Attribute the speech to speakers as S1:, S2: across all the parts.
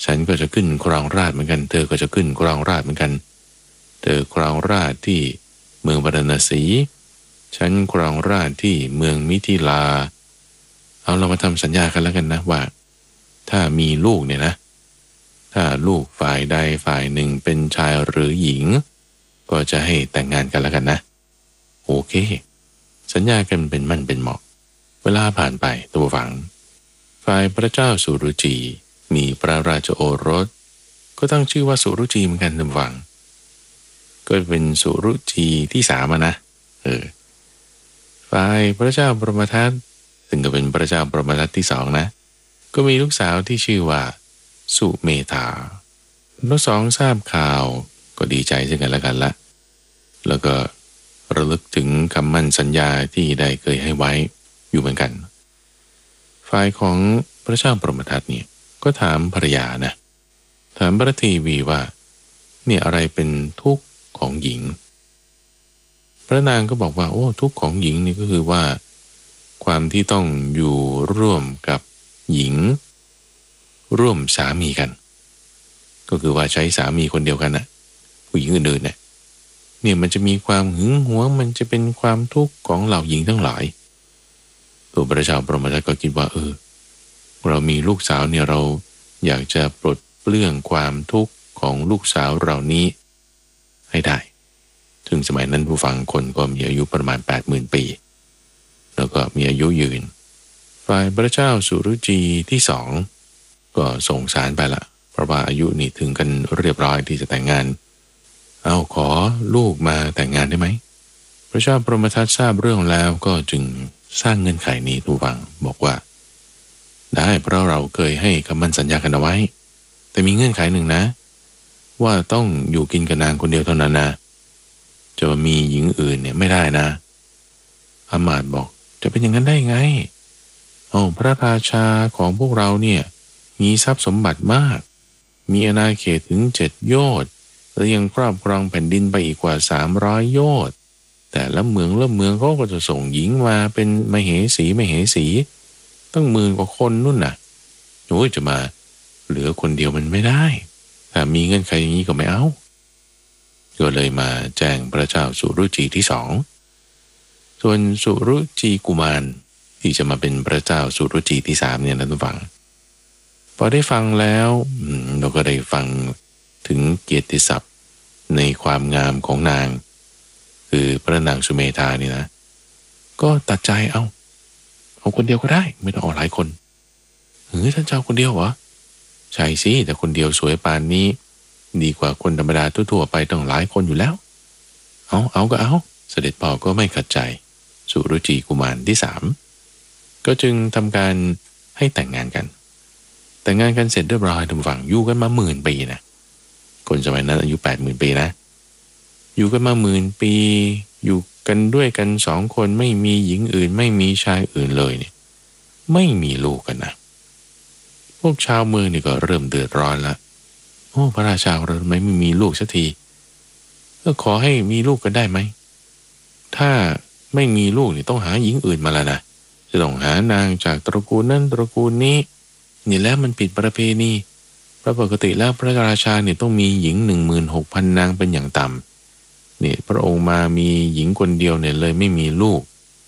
S1: ฉันก็จะขึ้นครองราชย์เหมือนกันเธอก็จะขึ้นครองราชย์เหมือนกันเธอครองราชย์ที่เมืองพาราณสีฉันครองราชย์ที่เมืองมิถิลาเอาเรามาทำสัญญากันแล้วกันนะว่าถ้ามีลูกเนี่ยนะถ้าลูกฝ่ายใดฝ่ายหนึ่งเป็นชายหรือหญิงก็จะให้แต่งงานกันแล้วกันนะโอเคสัญญากันเป็นมั่นเป็นเหมาะเวลาผ่านไปตัวฝังฝ่ายพระเจ้าสุรุจีมีพระราชโอรสก็ตั้งชื่อว่าสุรุจีเหมือนกันตัวฝังก็เป็นสุรุจีที่สามนะฝ่ายพระเจ้าปรมทัตซึ่งก็เป็นพระเจ้าปรมทัตที่สองนะก็มีลูกสาวที่ชื่อว่าสุเมธาทั้งสองทราบข่าวก็ดีใจซึ่งกันและกันละแล้วก็ระลึกถึงคำมั่นสัญญาที่ได้เคยให้ไว้อยู่เหมือนกันฝ่ายของพระเจ้าปรมทัตเนี่ยก็ถามภรรยานะถามพระทีวีว่าเนี่ยอะไรเป็นทุกข์ของหญิงพระนางก็บอกว่าโอ้ทุกข์ของหญิงนี่ก็คือว่าความที่ต้องอยู่ร่วมกับหญิงร่วมสามีกันก็คือว่าใช้สามีคนเดียวกันนะผู้หญิงอื่นๆเนี่ยมันจะมีความหึงหวงมันจะเป็นความทุกข์ของเหล่าหญิงทั้งหลายตัวพระเจ้าปรมทัตก็คิดว่าเรามีลูกสาวเนี่ยเราอยากจะปลดเปลื้องความทุกข์ของลูกสาวเรานี้ให้ได้ถึงสมัยนั้นผู้ฟังคนก็มีอายุประมาณ 80,000 ปีแล้วก็มีอายุยืนฝ่ายพระเจ้าสุรุจีที่สองก็ส่งสารไปละเพราะว่าอายุนี่ถึงกันเรียบร้อยที่จะแต่งงานเอาขอลูกมาแต่งงานได้ไหมพระเจ้าปรมทัตทราบเรื่องแล้วก็จึงสร้างเงื่อนไขนี้ทุกฝังบอกว่าได้เพราะเราเคยให้คำมั่นสัญญากันเอาไว้แต่มีเงื่อนไขหนึ่งนะว่าต้องอยู่กินกับนางคนเดียวเท่านั้นนะจะมีหญิงอื่นเนี่ยไม่ได้นะอามาตย์บอกจะเป็นอย่างนั้นได้ไงพระราชาของพวกเราเนี่ยมีทรัพย์สมบัติมากมีอาณาเขตถึง7 โยชน์และยังครอบครองแผ่นดินไปอีกกว่า300 โยชน์แต่ละเมืองเขาก็จะส่งหญิงมาเป็นมเหสีตั้ง10,000 กว่าคนนู่นน่ะโอ้ยจะมาเหลือคนเดียวมันไม่ได้ถ้ามีเงื่อนไขอย่างนี้ก็ไม่เอาก็เลยมาแจ้งพระเจ้าสุรุจีที่สองส่วนสุรุจีกุมารที่จะมาเป็นพระเจ้าสุรุจีที่สามเนี่ยนะทุกฝังพอได้ฟังแล้วเราก็ได้ฟังถึงเกียรติศัพท์ในความงามของนางคือพระนางสุเมธานี่นะก็ตัดใจเอาคนเดียวก็ได้ไม่ต้องเอาหลายคนท่านเจ้าคนเดียวเหรอใช่สิแต่คนเดียวสวยปานนี้ดีกว่าคนธรรมดาทั่วๆไปต้องหลายคนอยู่แล้วเอาก็เอาเสด็จพ่อก็ไม่ขัดใจสุรุจีกุมารที่สามก็จึงทำการให้แต่งงานกันแต่งงานกันเสร็จเรียบร้อยทุกฝั่งอยู่กันมา10,000 ปีนะคนสมัยนั้นอายุ 80,000 ปีนะอยู่กันมา10,000 ปีอยู่กันด้วยกัน2 คนไม่มีหญิงอื่นไม่มีชายอื่นเลยเนี่ยไม่มีลูกกันนะพวกชาวเมืองนี่ก็เริ่มเดือดร้อนละพระราชาเราทำไมไม่มีลูกสักทีก็ขอให้มีลูกกันได้ไหมถ้าไม่มีลูกนี่ต้องหาหญิงอื่นมาแล้วนะจะต้องหานางจากตระกูลนั้นตระกูลนี้นี่แล้วมันผิดประเพณีเพราะปกติแล้วพระราชาเนี่ยต้องมีหญิง 16,000 นางเป็นอย่างต่ำเนี่ยพระองค์มามีหญิงคนเดียวเนี่ยเลยไม่มีลูก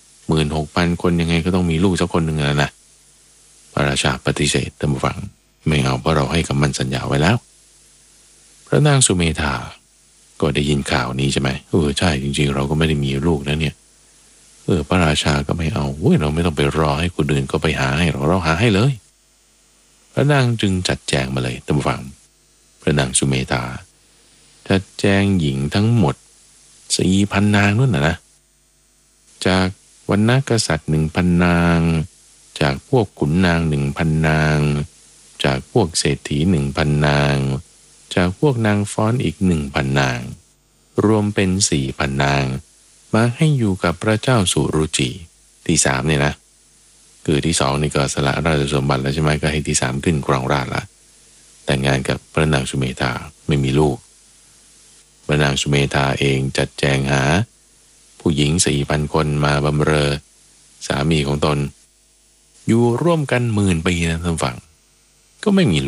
S1: 16,000 คนยังไงก็ต้องมีลูกสักคนหนึ่งแล้วนะพระราชาปฏิเสธตามฟังไม่เอาเพราะเราให้คำมั่นสัญญาไว้แล้วพระนางสุเมธาก็ได้ยินข่าวนี้ใช่ไหมใช่จริงๆเราก็ไม่ได้มีลูกนะเนี่ยพระราชาก็ไม่เอาเราไม่ต้องไปรอให้คนอื่นก็ไปหาให้เราหาให้เลยพระนางจึงจัดแจงมาเลยตามฟังพระนางสุเมธาจัดแจงหญิงทั้งหมด 4,000 นางนู่นนะจากวรรณกษัตริย์ 1,000 นางจากพวกขุนนาง 1,000 นางจากพวกเศรษฐี 1,000 นางจากพวกนางฟ้อนอีก 1,000 นางรวมเป็น 4,000 นางมาให้อยู่กับพระเจ้าสุรุจีที่สามเนี่ยนะคือที่สองนี่ก็สละราชสมบัติแล้วใช่ไหมก็ให้ที่สามขึ้นครองราชย์ละแต่งงานกับพระนางสุเมธาไม่มีลูกพระนางสุเมธาเองจัดแจงหาผู้หญิง 4,000 คนมาบำเรอสามีของตนอยู่ร่วมกัน10,000 ปีนะท่านฟังก็ไม่มี